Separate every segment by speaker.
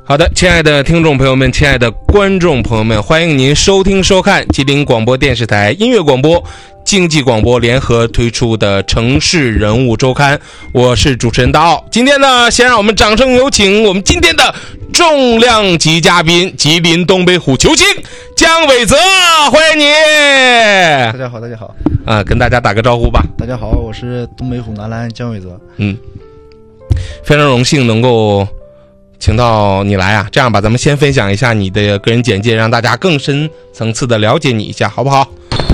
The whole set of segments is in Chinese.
Speaker 1: 好的，亲爱的听众朋友们，亲爱的观众朋友们，欢迎您收听收看吉林广播电视台音乐广播、经济广播联合推出的城市人物周刊，我是主持人大奥。今天呢，先让我们掌声有请我们今天的重量级嘉宾，吉林东北虎球星姜伟泽，欢迎你。
Speaker 2: 大家好，大家好。
Speaker 1: 跟大家打个招呼吧。
Speaker 2: 大家好，我是东北虎男篮姜伟泽。
Speaker 1: 非常荣幸能够请到你来啊！这样吧，咱们先分享一下你的个人简介，让大家更深层次的了解你一下，好不好？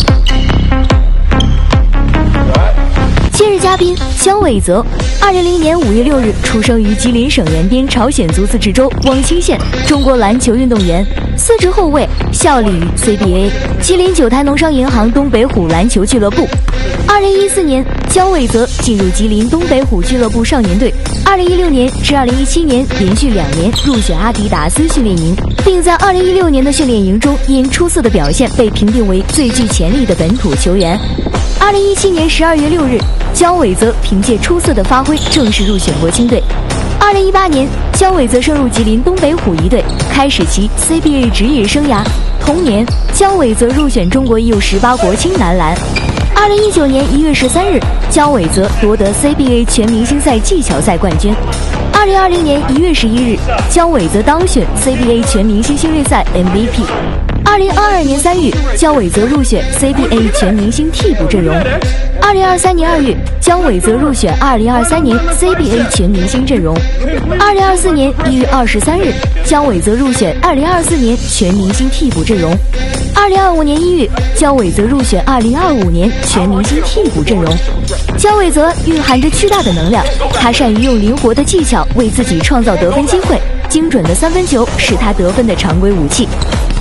Speaker 3: 今日嘉宾姜伟泽，2000年5月6日出生于吉林省延边朝鲜族自治州汪清县，中国篮球运动员，4支后卫，效力于 CBA 吉林九台农商银行东北虎篮球俱乐部。2014年，姜伟泽进入吉林东北虎俱乐部少年队。2016年至2017年连续2年入选阿迪达斯训练营，并在2016年的训练营中因出色的表现被评定为最具潜力的本土球员。2017年12月6日，姜伟泽凭借出色的发挥正式入选国青队。2018年，姜伟泽升入吉林东北虎一队，开始其 CBA 职业生涯。同年，姜伟泽入选中国 U18 国青男篮。2019年1月13日，姜伟泽夺得 CBA 全明星赛技巧赛冠军。2020年1月11日，姜伟泽当选 CBA 全明星新锐赛 MVP。2022年3月，姜伟泽入选 CBA 全明星替补阵容。2023年2月，姜伟泽入选2023年 CBA 全明星阵容。2024年1月23日，姜伟泽入选2024年全明星替补阵容。2025年1月，姜伟泽入选2025年全明星替补阵容。姜伟泽蕴含着巨大的能量，他善于用灵活的技巧为自己创造得分机会，精准的三分球是他得分的常规武器。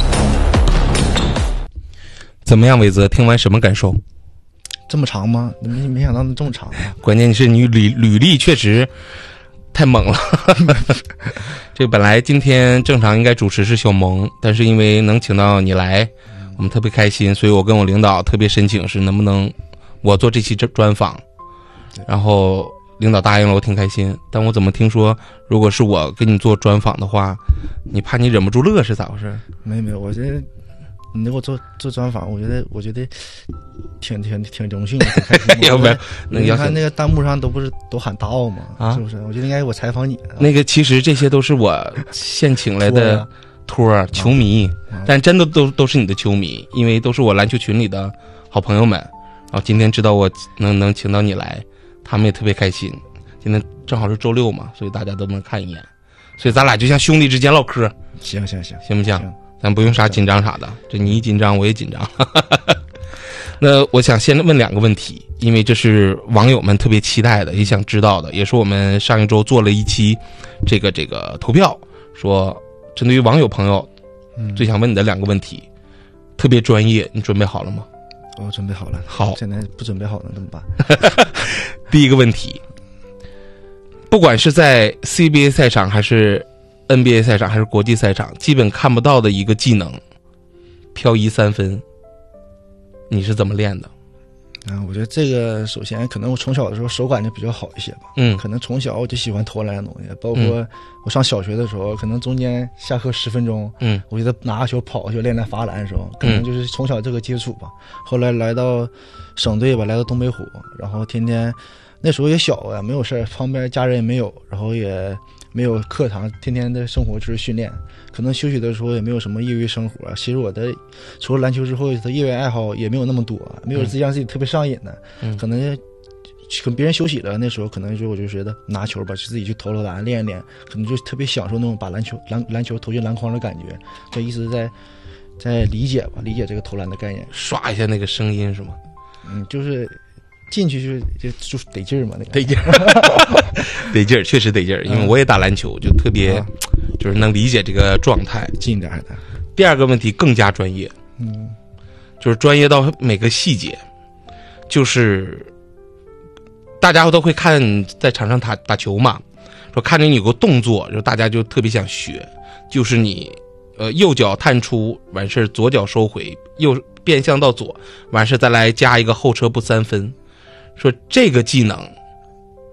Speaker 1: 怎么样，伟泽？听完什么感受？
Speaker 2: 这么长吗？没想到这么长啊！
Speaker 1: 关键是你履历确实太猛了。这本来今天正常应该主持是小萌，但是因为能请到你来，我们特别开心，所以我跟我领导特别申请是能不能我做这期专访，然后领导答应了，我挺开心。但我怎么听说，如果是我跟你做专访的话，你怕你忍不住乐是咋回事？
Speaker 2: 没有，我觉得你给我做专访，我觉得挺荣幸的，挺开心的。
Speaker 1: 要不然
Speaker 2: 你看那个弹幕上都喊大奥嘛，是不是？我觉得应该我采访你。
Speaker 1: 那个其实这些都是我现请来的托球迷，但真的都是你的球迷，因为都是我篮球群里的好朋友们。然后今天知道我能请到你来，他们也特别开心。今天正好是周六嘛，所以大家都能看一眼，所以咱俩就像兄弟之间唠嗑。
Speaker 2: 行不
Speaker 1: 行？咱不用啥紧张啥的，这你一紧张我也紧张。那我想先问2个问题，因为这是网友们特别期待的，也想知道的，也是我们上一周做了一期这个投票，说针对于网友朋友最想问你的2个问题，特别专业，你准备好了吗？
Speaker 2: 我准备好了。
Speaker 1: 好，
Speaker 2: 现在不准备好了怎么办？
Speaker 1: 第一个问题，不管是在 CBA 赛场还是NBA 赛场还是国际赛场，基本看不到的一个技能，漂移3分，你是怎么练的？
Speaker 2: 我觉得这个首先可能我从小的时候手感就比较好一些吧。可能从小我就喜欢投篮的东西，包括我上小学的时候，可能中间下课10分钟，我觉得拿个球跑就练罚篮的时候，可能就是从小这个接触吧。后来来到省队吧，来到东北虎，然后天天那时候也小呀，没有事，旁边家人也没有，然后也没有课堂，天天的生活就是训练，可能休息的时候也没有什么业余生活。其实我的除了篮球之后的业余爱好也没有那么多，没有让自己特别上瘾的。可能跟别人休息了，那时候可能我就觉得拿球吧，就自己去投篮练一练，可能就特别享受那种把篮球投进篮筐的感觉。就一直在理解这个投篮的概念。
Speaker 1: 刷一下那个声音是吗？
Speaker 2: 就是进去就得劲儿嘛，那个
Speaker 1: 得劲儿，得劲儿，确实得劲儿。因为我也打篮球，就特别就是能理解这个状态。
Speaker 2: 近点的。
Speaker 1: 第2个问题更加专业，就是专业到每个细节，就是大家都会看在场上打球嘛，说看着你有个动作，就大家就特别想学，就是你右脚探出完事，左脚收回，右变向到左，完事再来加一个后撤步3分。说这个技能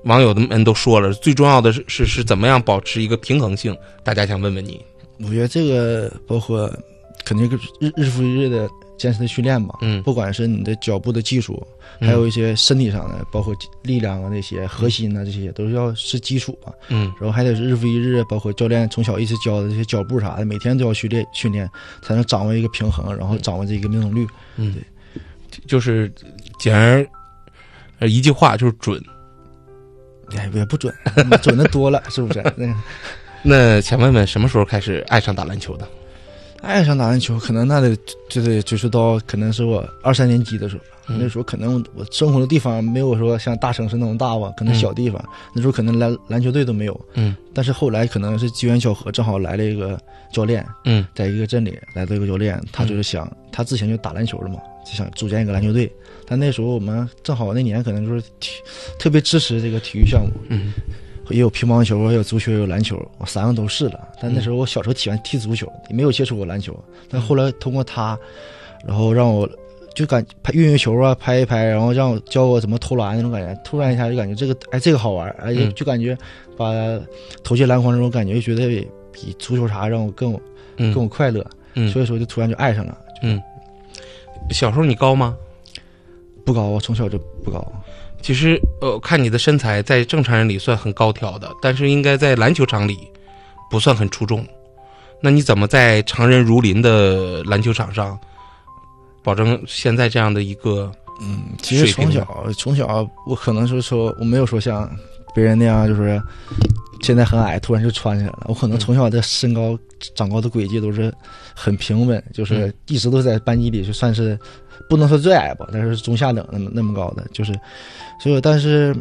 Speaker 1: 网友们都说了，最重要的是怎么样保持一个平衡性？大家想问问你。
Speaker 2: 我觉得这个包括肯定日复一日的坚持的训练吧，不管是你的脚步的技术，还有一些身体上的，包括力量啊那些核心啊这些都要是基础吧，然后还得是日复一日，包括教练从小一直教的这些脚步啥的，每天都要训练，才能掌握一个平衡，然后掌握这个命中率。对，
Speaker 1: 就是简而一句话就是准。
Speaker 2: 也不准，准的多了，是不是？
Speaker 1: 那想问问，什么时候开始爱上打篮球的？
Speaker 2: 爱上打篮球，可能那得追溯到可能是我2、3年级的时候。那时候可能我生活的地方没有说像大城市那种大吧，可能小地方。那时候可能篮球队都没有。但是后来可能是机缘巧合，正好来了一个教练。在一个镇里来到一个教练，他就是想，他之前就打篮球的嘛，就想组建一个篮球队。但那时候我们正好那年可能就是特别支持这个体育项目。也有乒乓球，也有足球，也有篮球，我3个都试了。但那时候我小时候喜欢踢足球，也没有接触过篮球。但后来通过他，然后让我就运球啊，拍一拍，然后让我教我怎么投篮那种感觉。突然一下就感觉这个好玩，就感觉把投进篮筐之后，感觉觉得比足球啥让我更快乐。所以说就突然就爱上了。
Speaker 1: 小时候你高吗？
Speaker 2: 不高，我从小就不高。
Speaker 1: 其实看你的身材在正常人里算很高挑的，但是应该在篮球场里不算很出众。那你怎么在常人如林的篮球场上保证现在这样的一个
Speaker 2: 其实从小我可能是说我没有说像别人那样就是现在很矮突然就穿起来了。我可能从小的身高长高的轨迹都是很平稳，就是一直都在班级里就算是不能说最矮吧，但是中下等那么高的，就是所以但是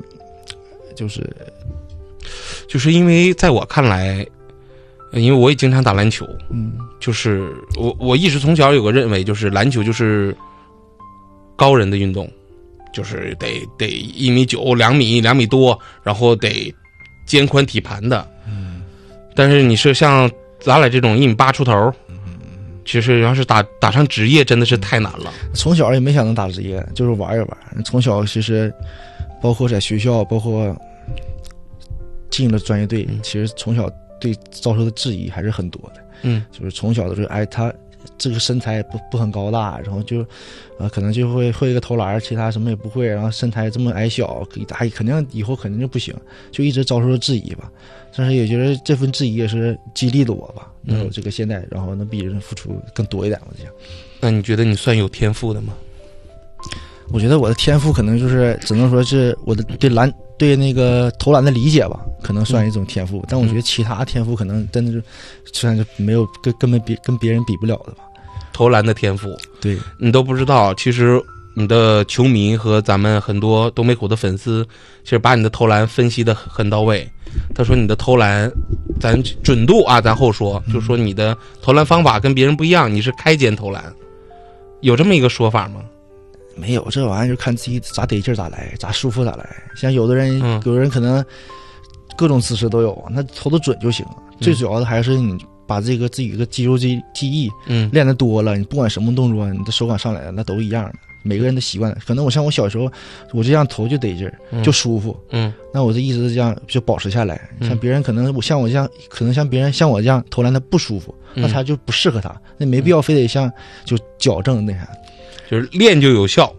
Speaker 1: 就是因为在我看来，因为我也经常打篮球，就是我一直从小有个认为，就是篮球就是高人的运动，就是得1.9米、2米多，然后得肩宽体盘的。但是你是像咱俩这种1.8米出头，其实要是打上职业真的是太难了。
Speaker 2: 从小也没想能打职业，就是玩一玩。从小其实包括在学校，包括进了专业队，其实从小对遭受的质疑还是很多的。就是从小的时候，他这个身材不很高大，然后就可能就会一个投篮，其他什么也不会，然后身材这么矮小，肯定以后肯定就不行，就一直遭受了质疑吧。但是也觉得这份质疑也是激励了我吧，能有这个现在，然后能比人付出更多一点。我想，
Speaker 1: 那你觉得你算有天赋的吗？
Speaker 2: 我觉得我的天赋可能就是只能说是我的对那个投篮的理解吧，可能算一种天赋。但我觉得其他天赋可能真的是算是没有根本跟别人比不了的吧。
Speaker 1: 投篮的天赋，
Speaker 2: 对
Speaker 1: 你都不知道，其实你的球迷和咱们很多东北虎的粉丝，其实把你的投篮分析的很到位。他说你的投篮，咱准度啊，咱后说，就说你的投篮方法跟别人不一样，你是开肩投篮，有这么一个说法吗？
Speaker 2: 没有，这玩意儿就看自己咋得劲咋来，咋舒服咋来。像有的人可能各种姿势都有，那投的准就行。最主要的还是你把这个自己的肌肉记忆练得多了，你不管什么动作，你的手感上来了，那都一样的。每个人的习惯，可能我小时候我这样投就得劲儿，就舒服。那我这一直这样就保持下来。像别人可能像我这样，可能像别人像我这样投篮他不舒服，那他就不适合他，那没必要非得像就矫正那啥。
Speaker 1: 就是练就有效。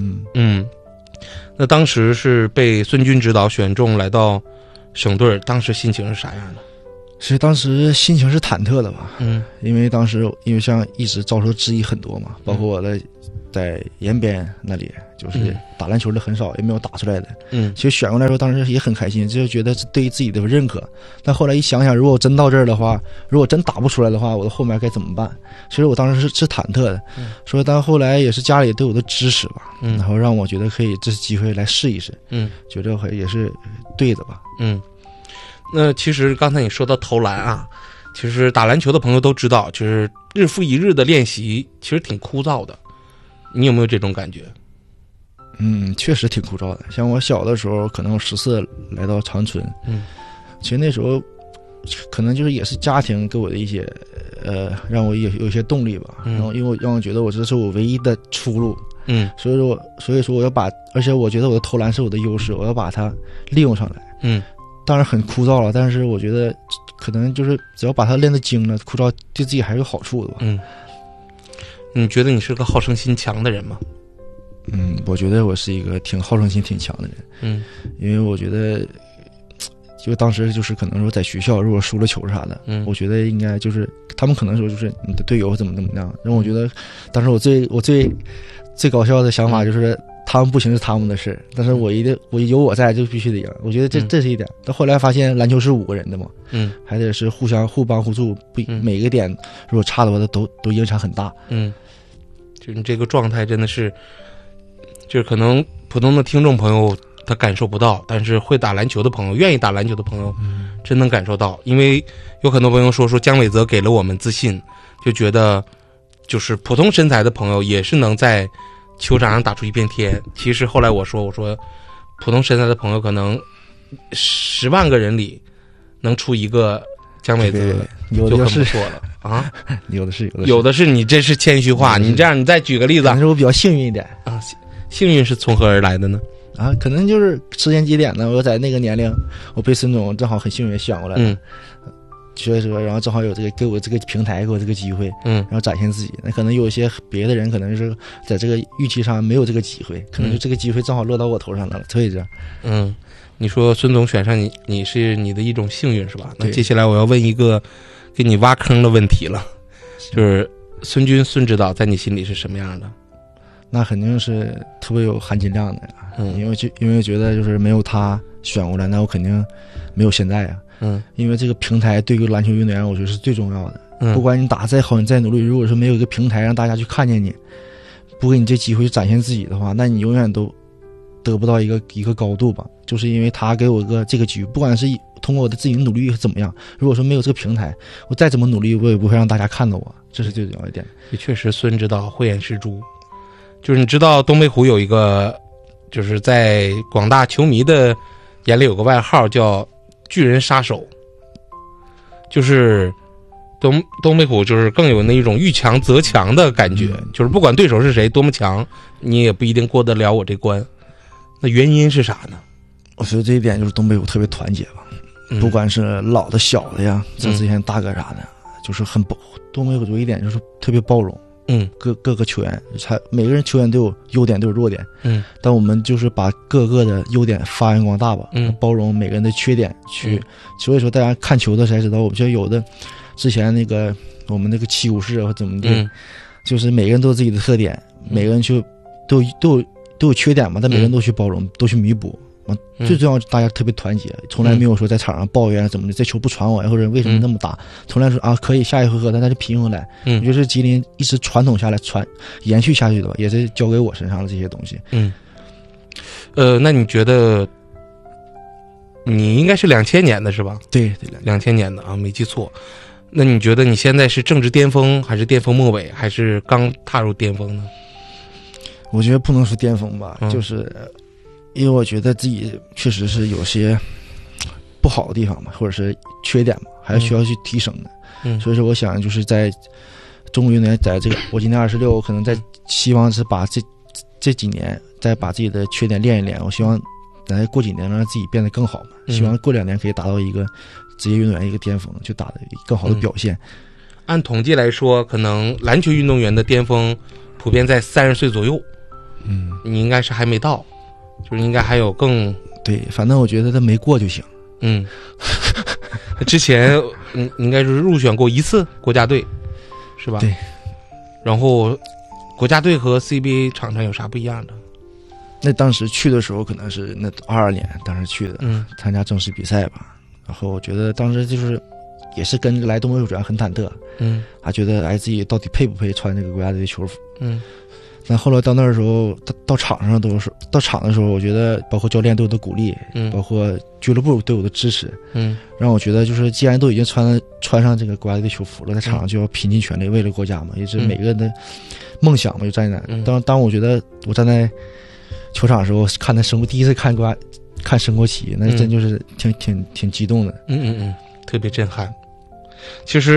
Speaker 1: 那当时是被孙军指导选中来到省队，当时心情是啥样的？
Speaker 2: 其实当时心情是忐忑的吧。因为当时像一直遭受质疑很多嘛，包括我在延边那里，就是打篮球的很少，也没有打出来的。其实选过来的时候，当时也很开心，就觉得对于自己的认可。但后来一想想，如果我真到这儿的话，如果真打不出来的话，我的后面该怎么办？其实我当时是忐忑的。所以但后来也是家里对我的支持吧，然后让我觉得可以这次机会来试一试。觉得也是对的吧。
Speaker 1: 那其实刚才你说到投篮啊，其实打篮球的朋友都知道，就是日复一日的练习其实挺枯燥的。你有没有这种感觉？
Speaker 2: 确实挺枯燥的。像我小的时候，可能我14来到长春，其实那时候可能就是也是家庭给我的一些让我有一些动力吧。然后因为让我觉得这是我唯一的出路。 所以说我要把，而且我觉得我的投篮是我的优势，我要把它利用上来。当然很枯燥了，但是我觉得可能就是只要把它练得精了，枯燥对自己还是有好处的吧。
Speaker 1: 你觉得你是个好胜心强的人吗？
Speaker 2: 我觉得我是一个挺好胜心挺强的人。因为我觉得就当时就是可能说在学校如果输了球啥的，我觉得应该就是他们可能说就是你的队友怎么样，然后我觉得当时我最搞笑的想法就是他们不行是他们的事，但是我有我在就必须得赢。我觉得这是一点。但后来发现篮球是5个人的嘛，还得是互帮互助，每个点如果差的话都影响很大。
Speaker 1: 就你这个状态真的是，就是可能普通的听众朋友他感受不到，但是会打篮球的朋友，愿意打篮球的朋友，真能感受到。因为有很多朋友说姜伟泽给了我们自信，就觉得就是普通身材的朋友也是能在球场上打出一片天。其实后来我说普通身材的朋友可能10万个人里能出一个姜伟泽就很不错了啊。
Speaker 2: 有的是，你
Speaker 1: 这是谦虚话。你这样，你再举个例子。
Speaker 2: 但是我比较幸运一点
Speaker 1: 啊。幸运是从何而来的呢？
Speaker 2: 可能就是时间节点呢，我在那个年龄，我被孙总正好很幸运选过来了。所以说，然后正好有这个给我这个平台，给我这个机会，然后展现自己。那可能有一些别的人，可能是在这个预期上没有这个机会，可能就这个机会正好落到我头上了，所以这样。
Speaker 1: 你说孙总选上你是你的一种幸运是吧？那接下来我要问一个给你挖坑的问题了，就是孙指导在你心里是什么样的？
Speaker 2: 那肯定是特别有含金量的。因为觉得就是没有他选过来，那我肯定没有现在啊。因为这个平台对于篮球运动员我觉得是最重要的。不管你打再好，你再努力，如果说没有一个平台让大家去看见你，不给你这机会展现自己的话，那你永远都得不到一个高度吧。就是因为他给我这个机会，不管是通过我的自己的努力怎么样，如果说没有这个平台，我再怎么努力我也不会让大家看到我，这是最重要一点。
Speaker 1: 也确实孙指导慧眼识珠。就是你知道东北虎有一个，就是在广大球迷的眼里有个外号叫巨人杀手，就是东北虎就是更有那种遇强则强的感觉，就是不管对手是谁多么强，你也不一定过得了我这关。那原因是啥呢？
Speaker 2: 我觉得这一点就是东北虎特别团结吧，不管是老的小的呀，像之前大哥啥的，就是东北虎有一点就是特别包容。各个球员，每个人球员都有优点，都有弱点。但我们就是把各个的优点发扬光大吧。包容每个人的缺点去。所以说大家看球的才知道，我们就有的之前那个我们那个七武士或怎么的，就是每个人都有自己的特点，每个人就都有缺点嘛，但每个人都去包容，都去弥补。最重要，大家特别团结，从来没有说在场上抱怨怎么的，这球不传我呀，或者为什么那么打，从来说可以下一回合大家就拼回来。我觉得是吉林一直传统下来延续下去的吧，也是交给我身上的这些东西。
Speaker 1: 那你觉得你应该是2000年的是吧？
Speaker 2: 对
Speaker 1: ，2000年的啊，没记错。那你觉得你现在是正值巅峰，还是巅峰末尾，还是刚踏入巅峰呢？
Speaker 2: 我觉得不能说巅峰吧，就是因为我觉得自己确实是有些不好的地方嘛，或者是缺点嘛，还是需要去提升的。所以说我想就是在中国运动员，在这个我今年26，我可能在希望是把这几年再把自己的缺点练一练，我希望在过几年让自己变得更好嘛，希望过2年可以达到一个职业运动员一个巅峰，就打的更好的表现。
Speaker 1: 按统计来说，可能篮球运动员的巅峰普遍在30岁左右。你应该是还没到，就是应该还有更
Speaker 2: 对，反正我觉得他没过就行。
Speaker 1: 之前应该是入选过1次国家队，是吧？
Speaker 2: 对。
Speaker 1: 然后国家队和 CBA 场上有啥不一样的？
Speaker 2: 那当时去的时候可能是那22年，当时去的，参加正式比赛吧。然后我觉得当时就是也是跟来东北虎主要很忐忑，还觉得自己到底配不配穿这个国家队的球服。但后来到那儿的时候，到场上到场的时候，我觉得包括教练对我的鼓励，包括俱乐部对我的支持，让我觉得就是既然都已经穿上这个国家队的球服了，在场上就要拼尽全力为了国家嘛，也是每个人的梦想嘛，就在那。当我觉得我站在球场的时候，看他第一次看升国旗，那真就是挺激动的。
Speaker 1: 特别震撼。其实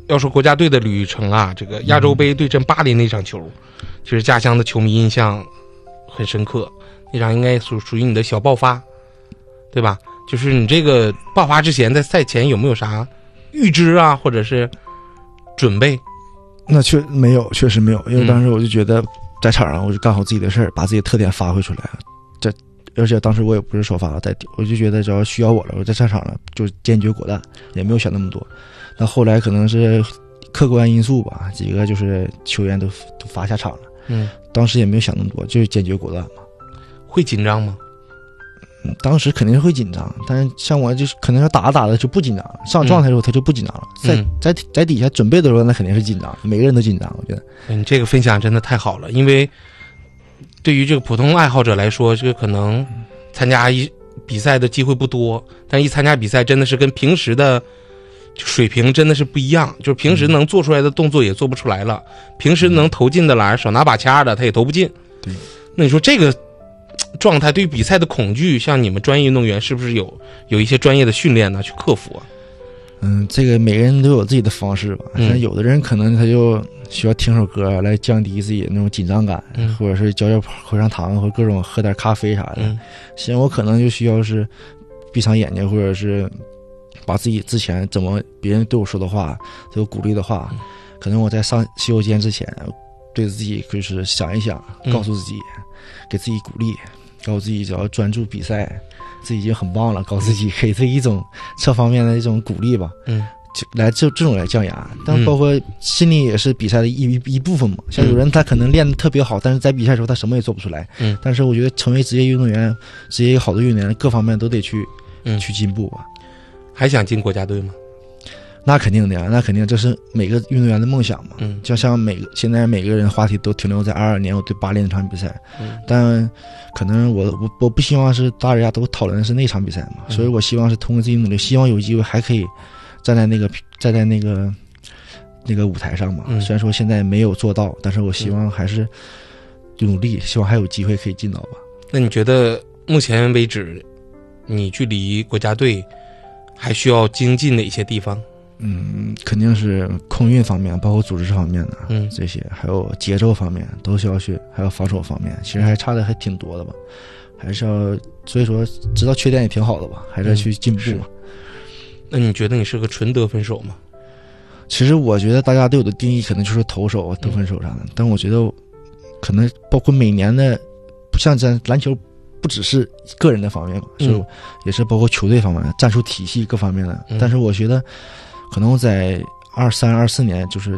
Speaker 1: 要说国家队的旅程啊，这个亚洲杯对阵巴林那场球，其实家乡的球迷印象很深刻。那场应该属于你的小爆发，对吧？就是你这个爆发之前，在赛前有没有啥预知啊，或者是准备？
Speaker 2: 那确实没有，因为当时我就觉得在场上我就干好自己的事儿，把自己的特点发挥出来。而且当时我也不是首发，我就觉得只要需要我了，我在战场了就坚决果断，也没有想那么多。那后来可能是客观因素吧，几个就是球员都罚下场了。当时也没有想那么多，就是坚决果断嘛。
Speaker 1: 会紧张吗？
Speaker 2: 当时肯定是会紧张，但是像我就是可能要打的就不紧张了，上状态的时候他就不紧张了。在底下准备的时候，那肯定是紧张，每个人都紧张。我觉得
Speaker 1: 你这个分享真的太好了，因为对于这个普通爱好者来说，这个可能参加比赛的机会不多，但一参加比赛真的是跟平时的水平真的是不一样，就是平时能做出来的动作也做不出来了，平时能投进的篮手拿把掐的他也投不进。
Speaker 2: 对，
Speaker 1: 那你说这个状态对于比赛的恐惧，像你们专业运动员是不是有一些专业的训练呢去克服啊？
Speaker 2: 这个每个人都有自己的方式吧。像有的人可能他就需要听首歌来降低自己那种紧张感，或者是嚼口香糖，或者各种喝点咖啡啥的。像我可能就需要是闭上眼睛，或者是把自己之前怎么别人对我说的话，对我鼓励的话，可能我在上洗手间之前对自己就是想一想，告诉自己，给自己鼓励，告诉自己只要专注比赛，自己已经很棒了，告诉自己给自己一种这方面的一种鼓励吧。来这种来降压，但包括心理也是比赛的一部分嘛。像有人他可能练得特别好，但是在比赛的时候他什么也做不出来。但是我觉得成为职业运动员，职业好的运动员，各方面都得去进步吧。
Speaker 1: 还想进国家队吗？
Speaker 2: 那肯定的呀，那肯定这是每个运动员的梦想嘛。就像现在每个人话题都停留在22年我对巴林那场比赛，但可能我不希望是大家都讨论的是那场比赛嘛，所以我希望是通过自己努力，希望有机会还可以站在那个舞台上嘛。虽然说现在没有做到，但是我希望还是努力，希望还有机会可以进到吧。
Speaker 1: 那你觉得目前为止，你距离国家队还需要精进哪些地方？
Speaker 2: 肯定是空运方面，包括组织方面的，这些还有节奏方面都需要学，还有防守方面，其实还差的还挺多的吧，还是要，所以说知道缺点也挺好的吧，还是要去进步嘛。
Speaker 1: 那你觉得你是个纯得分手吗？
Speaker 2: 其实我觉得大家对我的定义可能就是投手、得分手啥的，但我觉得可能包括每年的，不像咱篮球不只是个人的方面嘛，也是包括球队方面的战术体系各方面的。但是我觉得可能我在23、24年就是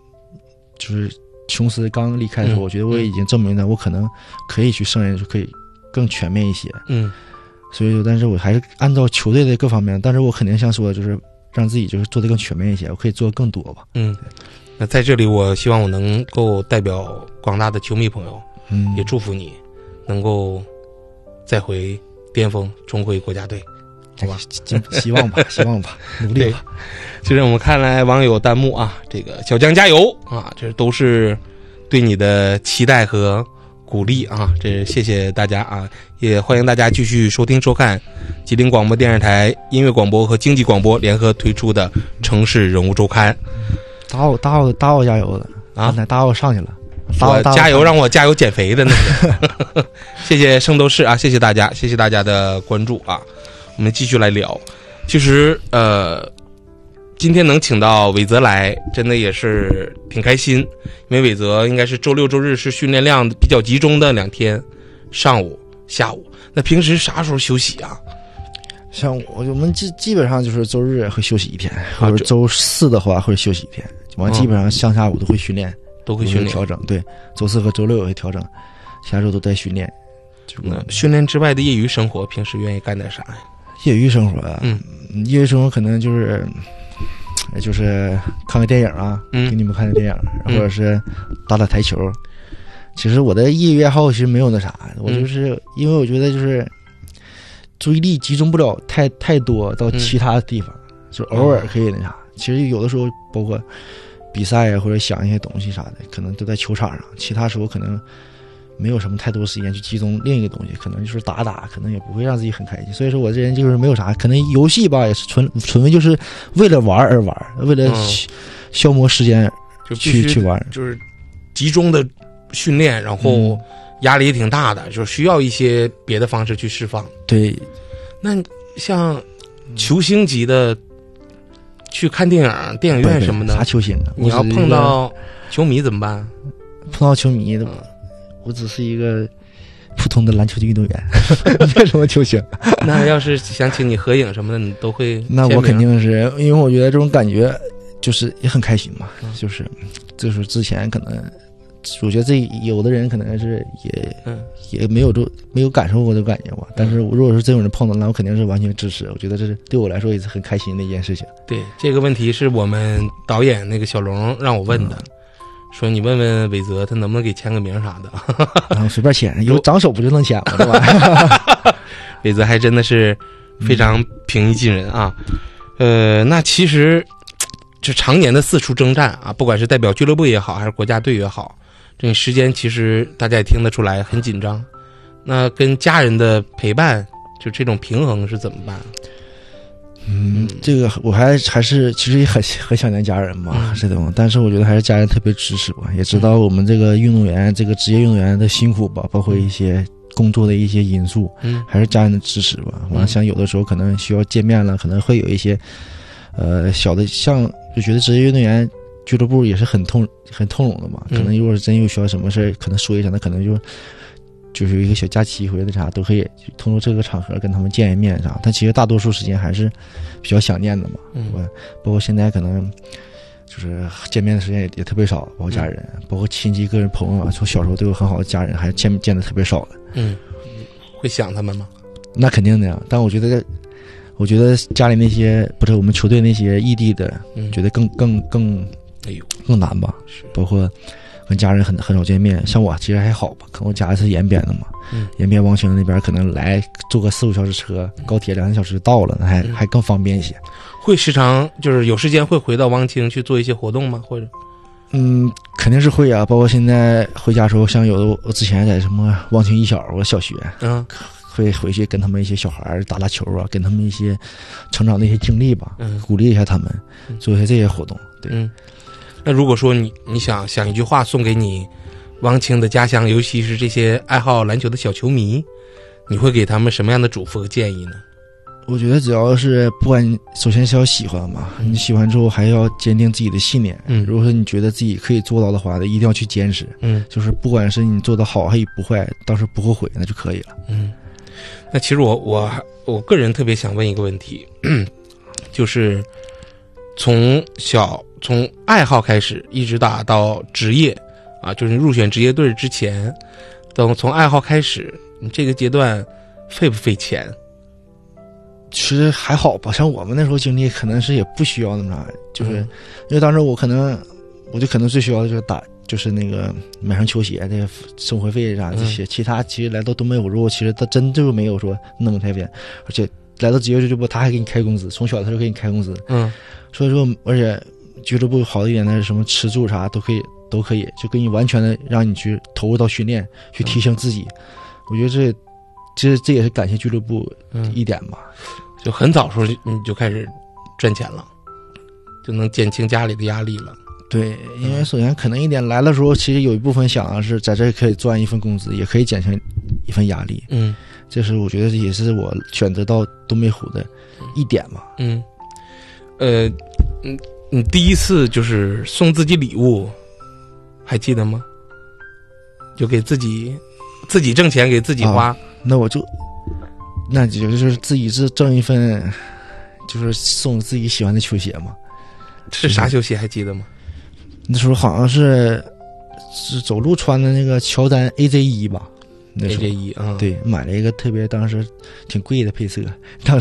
Speaker 2: 琼斯刚离开的时候，我觉得我已经证明了我可能可以去胜任，就可以更全面一些。所以但是我还是按照球队的各方面，但是我肯定想说的就是让自己就是做得更全面一些，我可以做更多吧。
Speaker 1: 那在这里我希望我能够代表广大的球迷朋友，也祝福你能够再回巅峰，重回国家队，好吧？
Speaker 2: 希望吧，希望吧，努力吧。
Speaker 1: 就是我们看来网友弹幕啊，这个小将加油啊，这都是对你的期待和鼓励啊，这谢谢大家啊，也欢迎大家继续收听收看吉林广播电视台音乐广播和经济广播联合推出的城市人物周刊。
Speaker 2: 大奥加油的啊！大奥上去了，
Speaker 1: 加油，让我加油减肥的那个。谢谢圣斗士啊，谢谢大家，谢谢大家的关注啊。我们继续来聊，其实今天能请到伟泽来，真的也是挺开心，因为伟泽应该是周六周日是训练量比较集中的2天，上午下午。那平时啥时候休息啊？
Speaker 2: 像我们基本上就是周日会休息1天，或者周4的话会休息1天。完基本上上下午都会训练，
Speaker 1: 都会训练
Speaker 2: 调整。对，周4和周6也会调整，其他周都在训练。
Speaker 1: 训练之外的业余生活，平时愿意干点啥呀？
Speaker 2: 业余生活啊，业余生活可能就是看看电影啊，给你们看看电影，或者是打打台球。其实我的业余爱好其实没有那啥，我就是因为我觉得就是注意力集中不了太多到其他地方，就偶尔可以那啥。其实有的时候包括比赛呀，或者想一些东西啥的，可能都在球场上，其他时候可能没有什么太多时间去集中另一个东西，可能就是打，可能也不会让自己很开心。所以说我这人就是没有啥，可能游戏吧也是纯粹就是为了玩而玩，为了消磨时间
Speaker 1: 就
Speaker 2: 去玩，
Speaker 1: 就是集中的训练，然后压力也挺大的，就是需要一些别的方式去释放。
Speaker 2: 对，
Speaker 1: 那像球星级的去看电影、电影院什么的，
Speaker 2: 啥球星啊？
Speaker 1: 你要碰到球迷怎么办？
Speaker 2: 碰到球迷的，我只是一个普通的篮球的运动员，没什么球星。
Speaker 1: 那要是想请你合影什么的，你都会？
Speaker 2: 那我肯定是，因为我觉得这种感觉就是也很开心嘛。就是之前可能，我觉得有的人可能是也没有感受过这种感觉吧。但是如果是这种人碰到，那我肯定是完全支持。我觉得这是对我来说也是很开心的一件事情。
Speaker 1: 对，这个问题是我们导演那个小龙让我问的。说你问问韦泽，他能不能给签个名啥的？
Speaker 2: 然后随便签，有长手不就能签吗？对吧？
Speaker 1: 韦泽还真的是非常平易近人啊。那其实这常年的四处征战啊，不管是代表俱乐部也好，还是国家队也好，这时间其实大家也听得出来很紧张。那跟家人的陪伴，就这种平衡是怎么办？
Speaker 2: 这个我还是其实也很想念家人嘛，这种，但是我觉得还是家人特别支持吧，也知道我们这个运动员，这个职业运动员的辛苦吧，包括一些工作的一些因素，还是家人的支持吧。完了，像有的时候可能需要见面了，可能会有一些小的，像就觉得职业运动员俱乐部也是很通融的嘛，可能如果是真有需要什么事可能说一下，那可能就是有一个小假期或者啥都可以通过这个场合跟他们见一面啥，但其实大多数时间还是比较想念的嘛。包括现在可能就是见面的时间也特别少，包括家人，包括亲戚、个人朋友啊，从小时候都有很好的家人，还见的特别少的。
Speaker 1: 会想他们吗？
Speaker 2: 那肯定的呀，但我觉得家里那些不是我们球队那些异地的，觉得更难吧，包括。跟家人很少见面，像我其实还好吧，可能我家是延边的嘛，延边望清那边可能来坐个4-5小时车，高铁2-3小时就到了，还更方便一些。
Speaker 1: 会时常就是有时间会回到望清去做一些活动吗？或者？
Speaker 2: 肯定是会啊，包括现在回家的时候，像有的我之前在什么望清一小，我小学，会回去跟他们一些小孩打球啊，跟他们一些成长的一些经历吧，鼓励一下他们，做一些这些活动。对。
Speaker 1: 那如果说你想一句话送给你望清的家乡，尤其是这些爱好篮球的小球迷，你会给他们什么样的嘱咐和建议呢？
Speaker 2: 我觉得只要是不管首先是要喜欢嘛，你喜欢之后还要坚定自己的信念。如果说你觉得自己可以做到的话，一定要去坚持。就是不管是你做的好还是不坏，到时候不后悔那就可以了。
Speaker 1: 那其实我个人特别想问一个问题，就是从爱好开始一直打到职业啊，就是入选职业队之前，从爱好开始，你这个阶段费不费钱？
Speaker 2: 其实还好吧，像我们那时候经历可能是也不需要那么啥，就是因为当时我可能最需要的就是那个买上球鞋这个生活费啥这些，其他其实来到东北五路，其实他真就没有说那么太便宜，而且来到职业俱乐部他还给你开工资，从小他就给你开工资。所以说而且俱乐部好一点的什么吃住啥都可以，就给你完全的让你去投入到训练，去提升自己。我觉得这也是感谢俱乐部一点吧。
Speaker 1: 就很早时候你就开始赚钱了，就能减轻家里的压力了。
Speaker 2: 对，因为首先可能一点来的时候，其实有一部分想的是在这可以赚一份工资，也可以减轻一份压力。这是我觉得也是我选择到东北虎的一点嘛。
Speaker 1: 你第一次就是送自己礼物，还记得吗？就给自己挣钱给自己花。
Speaker 2: 那就是自己挣一份，就是送自己喜欢的球鞋嘛。
Speaker 1: 是啥球鞋还记得吗？
Speaker 2: 那时候好像是走路穿的那个乔丹 AJ1吧。AJ1
Speaker 1: 啊，
Speaker 2: 对，买了一个特别当时挺贵的配色，当